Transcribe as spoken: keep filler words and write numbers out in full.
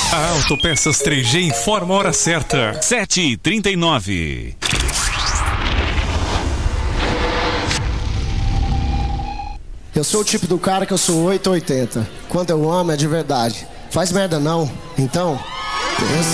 A Autopeças três G informa a hora certa. sete e trinta e nove. Eu sou o tipo do cara que eu sou oito ou oitenta. Quando eu amo é de verdade. Faz merda não, então... Pensa.